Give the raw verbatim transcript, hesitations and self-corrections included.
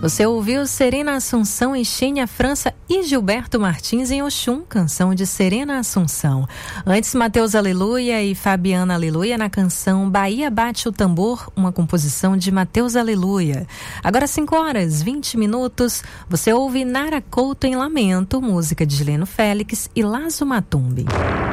Você ouviu Serena Assunção e Xênia França e Gilberto Martins em Oxum, canção de Serena Assunção. Antes, Mateus Aleluia e Fabiana Aleluia na canção Bahia Bate o Tambor, uma composição de Mateus Aleluia. Agora cinco horas, vinte minutos, você ouve Nara Couto em Lamento, música de Gileno Félix e Lazo Matumbi.